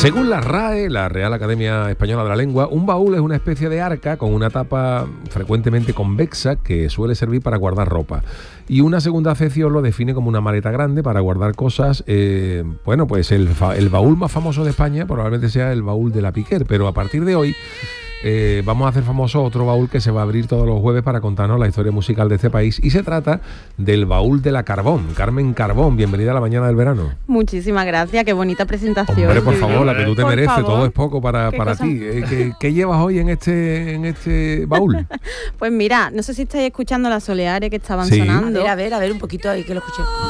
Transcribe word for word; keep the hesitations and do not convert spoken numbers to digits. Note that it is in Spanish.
Según la R A E, la Real Academia Española de la Lengua, un baúl es una especie de arca con una tapa frecuentemente convexa que suele servir para guardar ropa. Y una segunda acepción lo define como una maleta grande para guardar cosas. Eh, bueno, pues el, el baúl más famoso de España probablemente sea el baúl de la Piquer, pero a partir de hoy Eh, vamos a hacer famoso otro baúl que se va a abrir todos los jueves para contarnos la historia musical de este país, y se trata del baúl de la Carbón. Carmen Carbón, bienvenida a la mañana del verano. Muchísimas gracias, qué bonita presentación. Hombre, por favor, la que tú te por mereces, favor. todo es poco para, para cosa? ti. Eh, ¿qué, ¿Qué llevas hoy en este, en este baúl? Pues mira, no sé si estáis escuchando las Soleares que estaban Sí. sonando. A ver, a ver, a ver, un poquito ahí que lo escuché.